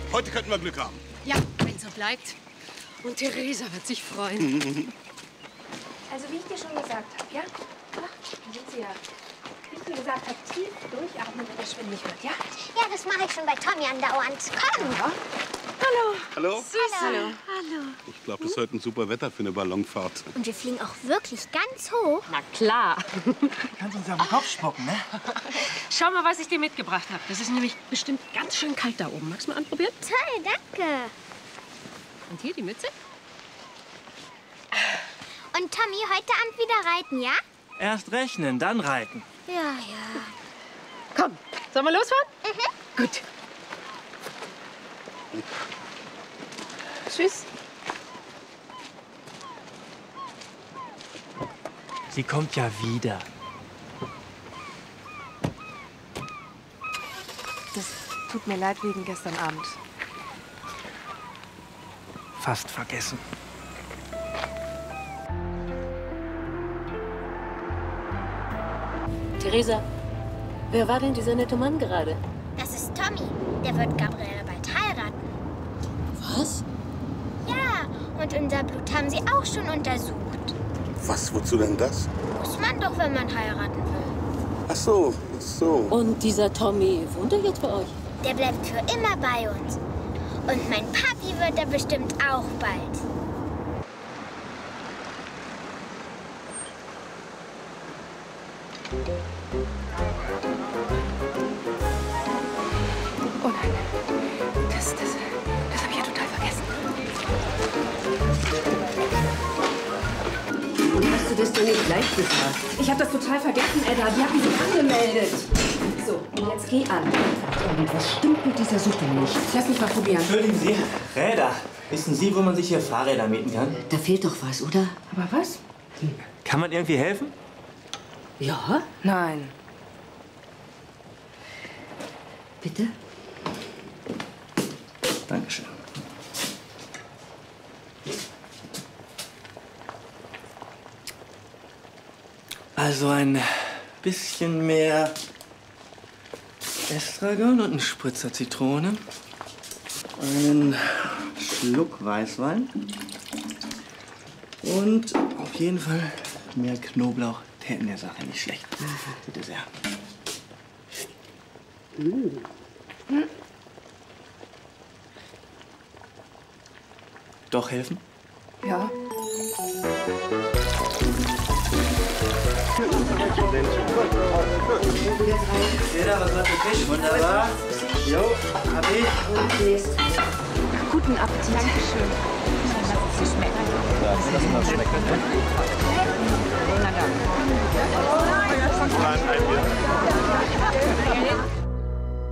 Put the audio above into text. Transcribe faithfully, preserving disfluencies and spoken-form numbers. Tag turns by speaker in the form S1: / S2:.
S1: Heute könnten wir Glück haben.
S2: Ja, wenn so bleibt. Und Theresa wird sich freuen.
S3: Also wie ich dir schon gesagt habe, ja? Ach, da sind sie ja. Wie ich dir gesagt habe, tief durchatmen, wenn es schwindelig wird, ja?
S4: Ja, das mache ich schon bei Tommy andauernd. Komm!
S3: Ja. Hallo.
S1: Hallo?
S4: Süß.
S3: Hallo.
S4: Hallo.
S1: Ich glaube, das ist heute ein super Wetter für eine Ballonfahrt.
S4: Und wir fliegen auch wirklich ganz hoch.
S2: Na klar.
S5: Kannst uns auf den Kopf spucken, ne?
S2: Schau mal, was ich dir mitgebracht habe. Das ist nämlich bestimmt ganz schön kalt da oben. Magst du mal anprobieren?
S4: Toll, danke.
S2: Und hier die Mütze?
S4: Und Tommy, heute Abend wieder reiten, ja?
S5: Erst rechnen, dann reiten.
S4: Ja, ja.
S2: Komm, sollen wir losfahren?
S4: Mhm.
S2: Gut.
S3: Tschüss.
S5: Sie kommt ja wieder.
S3: Das tut mir leid wegen gestern Abend.
S5: Fast vergessen.
S2: Theresa, wer war denn dieser nette Mann gerade?
S4: Das ist Tommy. Der wird Gabriele bald heiraten.
S2: Was?
S4: Ja, und unser Blut haben sie auch schon untersucht.
S1: Was, wozu denn das?
S4: Muss man doch, wenn man heiraten will.
S1: Ach so, ach so.
S2: Und dieser Tommy, wohnt er jetzt bei euch?
S4: Der bleibt für immer bei uns. Und mein Papi wird er bestimmt auch bald.
S3: Oh nein. Das, das, das habe ich ja total vergessen.
S6: Hast du das denn nicht gleich gesagt?
S3: Ich habe das total vergessen, Edda. Die hatten sich angemeldet. So, und jetzt geh an.
S6: Irgendwas stimmt mit dieser Suppe nicht.
S3: Lass mich mal probieren.
S5: Entschuldigen Sie, Räder. Wissen Sie, wo man sich hier Fahrräder mieten kann?
S6: Da fehlt doch was, oder?
S3: Aber was?
S5: Kann man irgendwie helfen?
S6: Ja?
S3: Nein.
S6: Bitte?
S5: Dankeschön. Also ein bisschen mehr Estragon und ein Spritzer Zitrone. Einen Schluck Weißwein. Und auf jeden Fall mehr Knoblauch. Täten der Sache nicht schlecht. Bitte sehr.
S6: Mm.
S5: Doch helfen?
S3: Ja.
S5: Jeder, was war für Fisch? Wunderbar. Jo, hab ich.
S3: Guten Appetit. Dankeschön. Schön, dass es so schmeckt.
S5: Ja, das mal schmeckt, ne?
S3: Na dann.